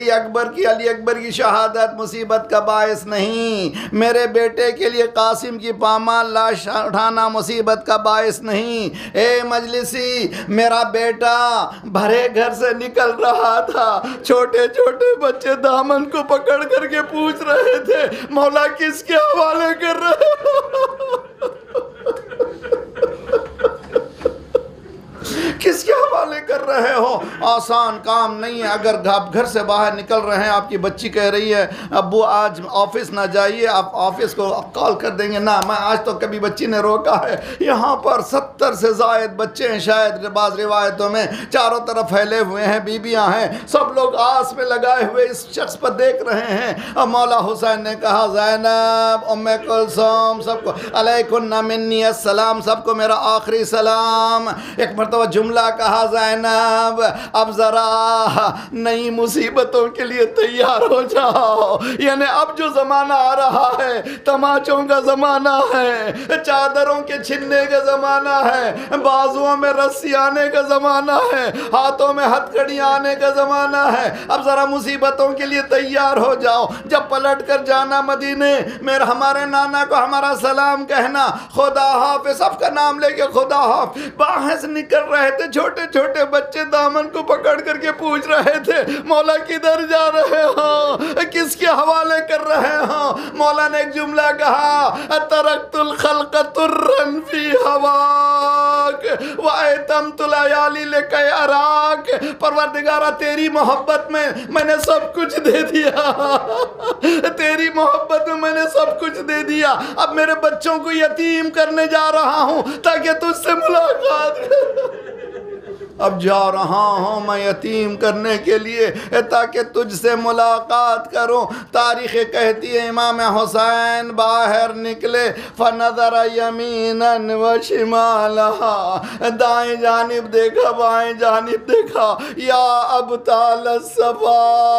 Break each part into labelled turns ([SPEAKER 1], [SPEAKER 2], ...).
[SPEAKER 1] अकबर की, अली अकबर की शहादत मुसीबत का बायस नहीं। मेरे बेटे के लिए कासिम की पामाल लाश उठाना मुसीबत का बायस नहीं। ए मजलिसी, मेरा बेटा भरे घर से निकल रहा था, छोटे छोटे बच्चे दामन को पकड़ करके पूछ रहे थे मौला किसके हवाले कर रहे हो, किसके हवाले कर रहे हो। आसान काम नहीं है। अगर आप घर से बाहर निकल रहे हैं, आपकी बच्ची कह रही है अब्बू आज ऑफिस ना जाइए, आप ऑफिस को कॉल कर देंगे ना, मैं आज तो कभी बच्ची ने रोका है। यहाँ पर 70 से ज़ायद बच्चे हैं, शायद बाज़ रिवायतों में चारों तरफ फैले हुए हैं, बीबियाँ हैं, सब लोग आस में लगाए हुए इस शख्स पर देख रहे हैं। अब मौला हुसैन ने कहा ज़ैनब, उम्मे कुलसूम, सबको अलैकुन्ना मिन्नी अस्सलाम, सबको मेरा आखिरी सलाम। एक मरतबा जुमला कहा ज़ैनब अब ज़रा नई मुसीबतों के लिए तैयार हो जाओ, यानी अब जो ज़माना आ रहा है तमाचों का ज़माना है, चादरों के छिनने का ज़माना है, बाजुओं में रस्सी आने का ज़माना है, हाथों में हथकड़ी आने का ज़माना है। अब ज़रा मुसीबतों के लिए तैयार हो जाओ। जब पलट कर जाना मदीने, मेरे हमारे नाना को हमारा सलाम कहना, खुदा हाफ़िज़, सबका नाम लेके खुदा हाफ़िज़। बाहर से निकल रहे थे, छोटे छोटे बच्चे दामन को पकड़ करके पूछ रहे थे मौला किधर जा रहे हो, किसके हवाले कर रहे हो। मौला ने एक जुमला कहा तरक्तुल खल्क़ तुर्रन फी हवाक व अतमतुल अयाली लिकै अराक। परवरदिगारा तेरी मोहब्बत में मैंने सब कुछ दे दिया, तेरी मोहब्बत में मैंने सब कुछ दे दिया। अब मेरे बच्चों को यतीम करने जा रहा हूँ ताकि तुझसे मुलाकात अब जा रहा हूँ मैं यतीम करने के लिए ताकि तुझसे मुलाकात करूँ। तारीख़ कहती है इमाम हुसैन बाहर निकले, फ़नज़र यमीनन व शिमालहा, दाएं जानिब देखा बाएं जानिब देखा, या अबताल सफ़ा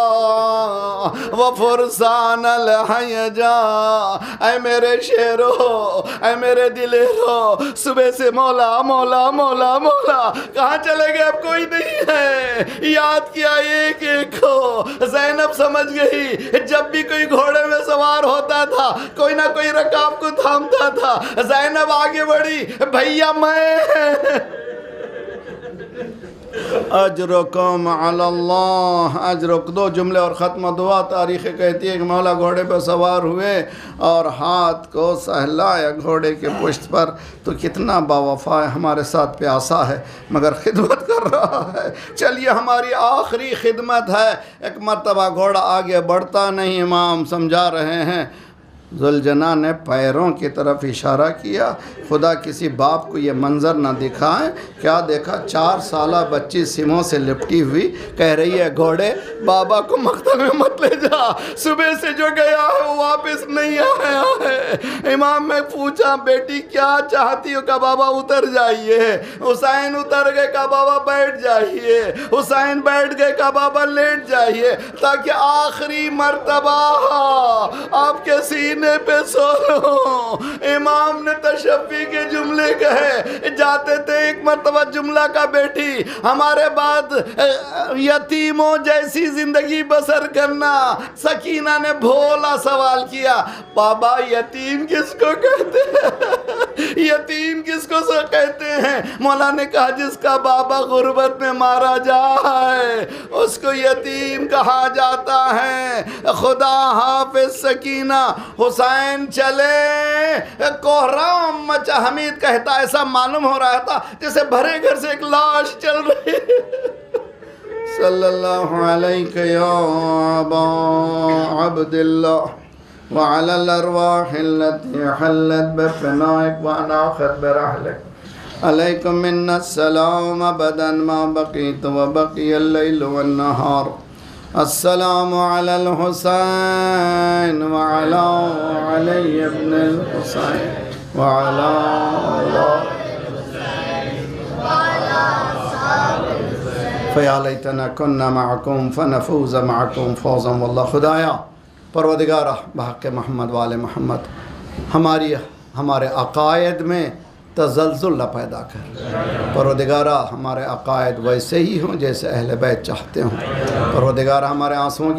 [SPEAKER 1] व फुरसानल हयजा, ऐ मेरे शेरो, ऐ मेरे दिलेरो, सुबह से मौला मौला मौला मौला, कहाँ चले गए, अब कोई नहीं है। याद किया एक एक को। ज़ैनब समझ गई, जब भी कोई घोड़े में सवार होता था कोई ना कोई रकाब को थामता था। ज़ैनब आगे बढ़ी, भैया मैं अजरुकुम अलल्लाह, अजरुक, दो जुमले और ख़त्म दुआ। तारीख़ कहती है कि मौला घोड़े पर सवार हुए और हाथ को सहलाया घोड़े के पुष्ट पर, तो कितना बावफ़ा है, हमारे साथ प्यासा है मगर खिदमत कर रहा है। चलिए हमारी आखिरी खिदमत है। एक मरतबा घोड़ा आगे बढ़ता नहीं, इमाम समझा रहे हैं, ज़ुलजना ने पैरों की तरफ इशारा किया, खुदा किसी बाप को ये मंज़र ना दिखाए। क्या देखा, 4 साला बच्ची सिमों से लिपटी हुई कह रही है घोड़े बाबा को मकतल में मत ले जा, सुबह से जो गया है वो वापस नहीं आया है। इमाम ने पूछा बेटी क्या चाहती हो, का बाबा उतर जाइए। हुसैन उतर गए, का बाबा बैठ जाइए। हुसैन बैठ गए, का बाबा लेट जाइए, ताकि आखिरी मर्तबा आपके सीने पे सो लो। इमाम ने तशफ़ी के जुमले कहे, जाते थे एक मरतबा जुमला का बेटी हमारे बाद यतीमों जैसी जिंदगी बसर करना। सकीना ने भोला सवाल किया, बाबा यतीम किसको कहते हैं, यतीम किसको कहते हैं। मौला ने कहा जिसका बाबा गुर्बत में मारा जाए उसको यतीम कहा जाता है। खुदा हाफिज सकीना। हुसैन चले, कोहराम मचा। हमीद कहता ऐसा मालूम हो रहा था जैसे भरे घर से एक लाश चल रही है। सल्लल्लाहु अलैहि या अबा अब्दिल्लाह व अलल अरवाहिल्लती हल्लत बिफनाइक व अनाखत बिरहलिक अलैकुम मिन्नस्सलाम अबदन मा बक़ीत व बक़ियल लैल वन नहार। अस्सलामु अलल हुसैन व अला अली इब्नुल हुसैन व अला फ़या लैतना कुन्ना मअकुम फ़नफ़ूज़ मअकुम फ़ौज़न वल्लाह। खुदाया परवदिगारा बहक़ मोहम्मद वाले मोहम्मद हमारे अक़ायद में तज़ल्ज़ुल न पैदा कर। परवदिगारा हमारे अक़ायद वैसे ही हों जैसे अहले बैत चाहते हों। परवदिगारा हमारे आंसुओं की